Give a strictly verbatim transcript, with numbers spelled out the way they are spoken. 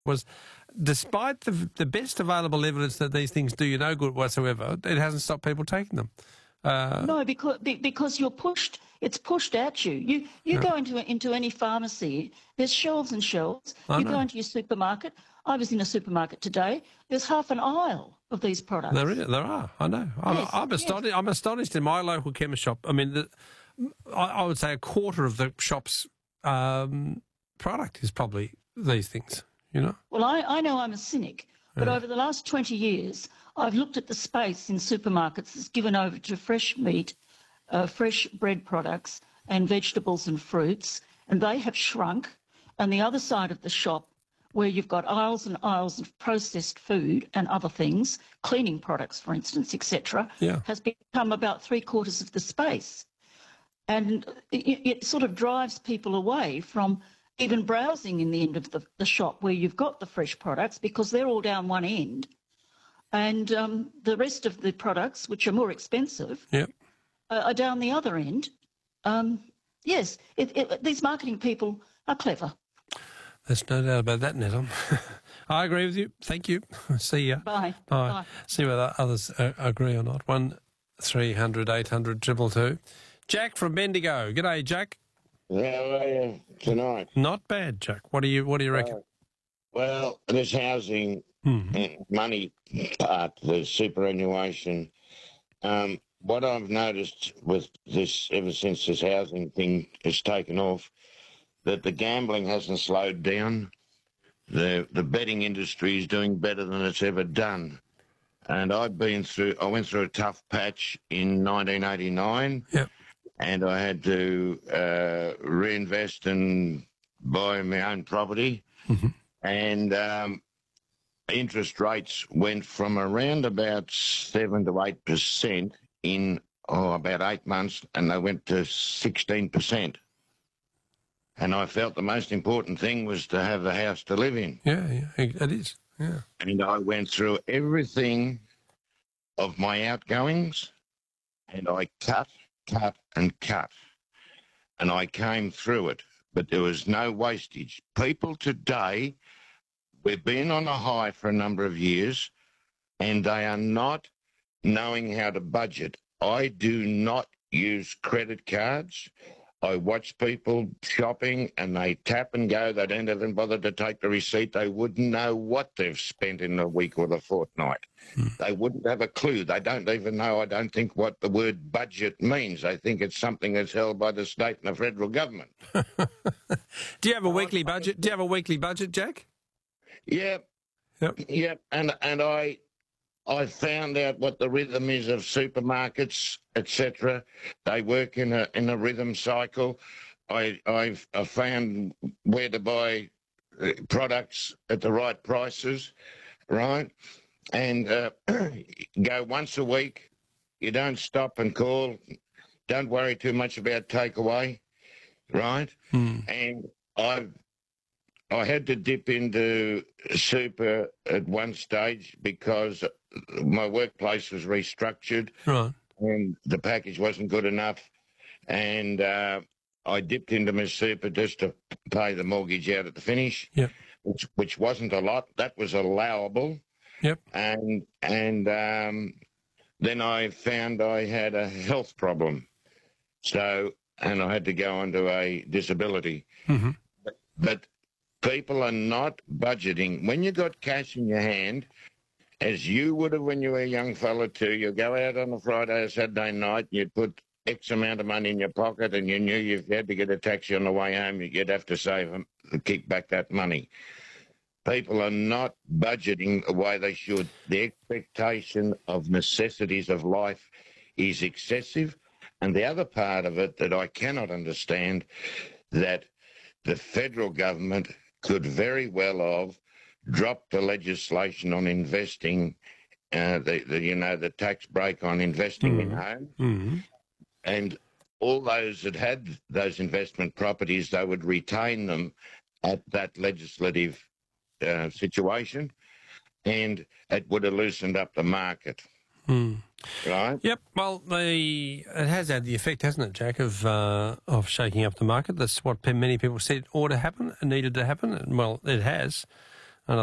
was, despite the the best available evidence that these things do you no good whatsoever, it hasn't stopped people taking them. Uh, no, because because you're pushed. It's pushed at you. You you yeah. go into into any pharmacy. There's shelves and shelves. I you know. go into your supermarket. I was in a supermarket today. There's half an aisle of these products. There, is, there are. I know. I'm, Yes, I'm yes. astonished. I'm astonished in my local chemist shop. I mean, the, I, I would say a quarter of the shop's um, product is probably these things. You know. Well, I, I know I'm a cynic, but Yeah. over the last twenty years, I've looked at the space in supermarkets that's given over to fresh meat, uh, fresh bread products and vegetables and fruits, and they have shrunk. And the other side of the shop, where you've got aisles and aisles of processed food and other things, cleaning products, for instance, et cetera, Yeah. has become about three quarters of the space. And it, it sort of drives people away from even browsing in the end of the, the shop where you've got the fresh products, because they're all down one end. And um, the rest of the products, which are more expensive, Yep. uh, are down the other end. Um, yes, it, it, these marketing people are clever. There's no doubt about that, Netom. I agree with you. Thank you. See ya. Bye. Bye. Bye. See whether others uh, agree or not. One three hundred eight hundred two two two. Jack from Bendigo. G'day, Jack. How are you tonight? Not bad, Jack. What do you What do you reckon? Uh, well, this housing Mm-hmm. uh, money part, the superannuation. Um, what I've noticed with this, ever since this housing thing has taken off, that the gambling hasn't slowed down. The the betting industry is doing better than it's ever done. And I've been through, I went through a tough patch in nineteen eighty-nine. Yep. And I had to uh, reinvest and buy my own property. Mm-hmm. And um, interest rates went from around about seven to eight percent in oh, about eight months, and they went to sixteen percent. And I felt the most important thing was to have a house to live in. Yeah, yeah, it is. Yeah. And I went through everything of my outgoings, and I cut, cut, and cut. And I came through it, but there was no wastage. People today, we've been on a high for a number of years, and they are not knowing how to budget. I do not use credit cards. I watch people shopping and they tap and go. They don't even bother to take the receipt. They wouldn't know what they've spent in the week or the fortnight. Hmm. They wouldn't have a clue. They don't even know, I don't think, what the word budget means. They think it's something that's held by the state and the federal government. Do you have a weekly budget? Do you have a weekly budget, Jack? Yeah. Yep. Yep. And and I I found out what the rhythm is of supermarkets, et cetera. They work in a in a rhythm cycle. I I've I found where to buy products at the right prices, right? And uh, go once a week. You don't stop and call. Don't worry too much about takeaway, right? Hmm. And I've I had to dip into super at one stage because my workplace was restructured, Right. and the package wasn't good enough. And uh, I dipped into my super just to pay the mortgage out at the finish, Yep. which which wasn't a lot. That was allowable. Yep. And and um, then I found I had a health problem, so and I had to go onto a disability. Mm-hmm. But, but people are not budgeting. When you got cash in your hand, as you would have when you were a young fella too, you go out on a Friday or Saturday night, you'd put X amount of money in your pocket, and you knew if you had to get a taxi on the way home, you'd have to save them to keep back that money. People are not budgeting the way they should. The expectation of necessities of life is excessive. And the other part of it that I cannot understand, that the federal government could very well have dropped the legislation on investing, uh, the, the you know the tax break on investing Mm. in home, Mm-hmm. and all those that had those investment properties, they would retain them at that legislative uh, situation, and it would have loosened up the market. Mm. Right? Yep. Well, the it has had the effect, hasn't it, Jack, of uh, of shaking up the market. That's what pe- many people said ought to happen and needed to happen. And, well, it has.